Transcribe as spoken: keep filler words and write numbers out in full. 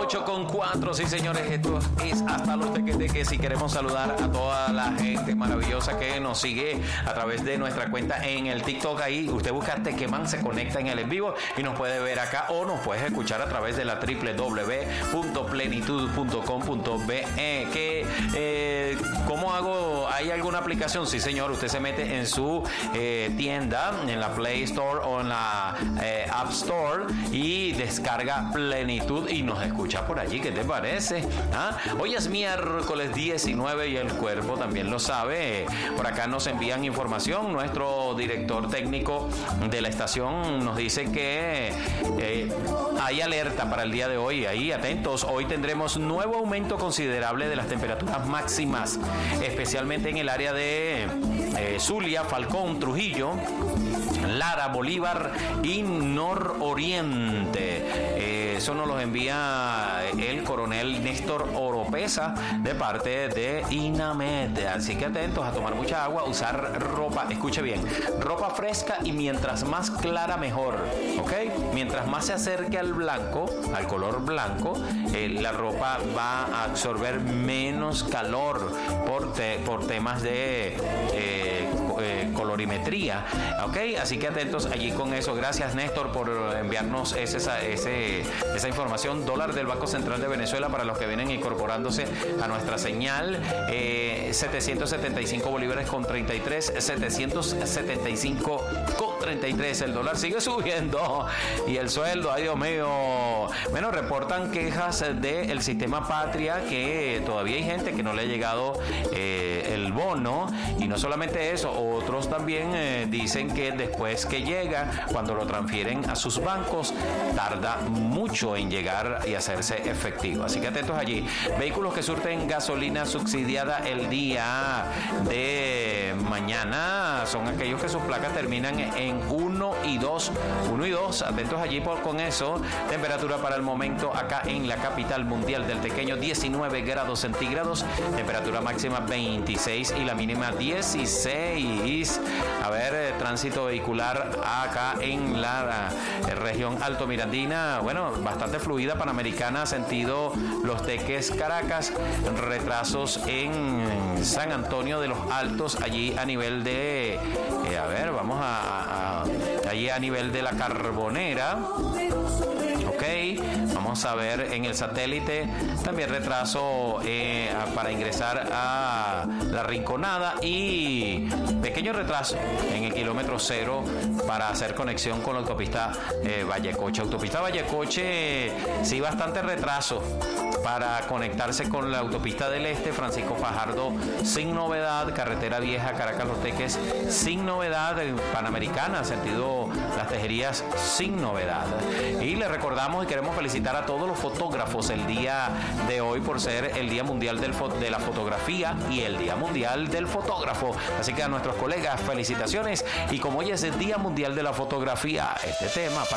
ocho con cuatro, sí señores, esto es hasta los tequeteques y queremos saludar a toda la gente maravillosa que nos sigue a través de nuestra cuenta en el TikTok. Ahí usted busca Tequeman, se conecta en el en vivo y nos puede ver acá o nos puedes escuchar a través de la doble u doble u doble u punto plenitud punto com punto be. Que, eh, ¿Cómo hago? ¿Hay alguna aplicación? Sí señor, usted se mete en su eh, tienda, en la Play Store o en la eh, App Store y descarga Plenitud y nos escucha por allí. ¿Qué te parece? ¿Ah? Hoy es miércoles diecinueve y el cuerpo también lo sabe. Por acá nos envían información. Nuestro director técnico de la estación nos dice que eh, hay alerta para el día de hoy. Ahí atentos. Hoy tendremos nuevo aumento considerable de las temperaturas máximas, especialmente en el área de eh, Zulia, Falcón, Trujillo, Lara, Bolívar y Nororiente. Eh, eso nos los envía el coronel Néstor Oropesa de parte de INAMED. Así que atentos a tomar mucha agua, usar ropa, escuche bien, ropa fresca y mientras más clara mejor, ¿ok? Mientras más se acerque al blanco, al color blanco, eh, la ropa va a absorber menos calor por, te, por temas de eh, eh, colorimetría, ¿ok? Así que atentos allí con eso. Gracias Néstor por enviarnos ese, ese, esa información. Dólar del Banco Central de Venezuela para los que vienen incorporándose a nuestra señal, eh, setecientos setenta y cinco bolívares con treinta y tres, setecientos setenta y cinco con treinta y tres. El dólar sigue subiendo y el sueldo, ay Dios mío. Bueno, reportan quejas del sistema Patria que todavía hay gente que no le ha llegado eh, el bono, y no solamente eso, otros también eh, dicen que después que llega, cuando lo transfieren a sus bancos, tarda mucho en llegar y hacerse efectivo. Así que atentos allí. Vehículos que surten gasolina subsidiada el día de mañana son aquellos que sus placas terminan en uno y dos. uno y dos, atentos allí por, con eso. Temperatura para el momento acá en la capital mundial del tequeño, diecinueve grados centígrados. Temperatura máxima veintiséis y la mínima dieciséis. A ver, eh, tránsito vehicular acá en la eh, región Alto Mirandina, bueno, bastante fluida. Panamericana, sentido Los Teques, Caracas. Retrasos en San Antonio de los Altos, allí a nivel de, eh, a ver, vamos a, a, a allí a nivel de la Carbonera. Ok, vamos a ver en el satélite también retraso eh, para ingresar a la Rinconada y pequeño retraso en el kilómetro cero para hacer conexión con la autopista eh, Vallecoche. Autopista Vallecoche, sí, bastante retraso para conectarse con la autopista del Este, Francisco Fajardo sin novedad, carretera vieja Caracas Los Teques sin novedad, Panamericana sentido Las Tejerías sin novedad. Y le recordamos y queremos felicitar a todos los fotógrafos el día de hoy por ser el Día Mundial del fo- de la Fotografía y el Día Mundial del Fotógrafo. Así que a nuestros colegas, felicitaciones. Y como hoy es el Día Mundial de la Fotografía, este tema para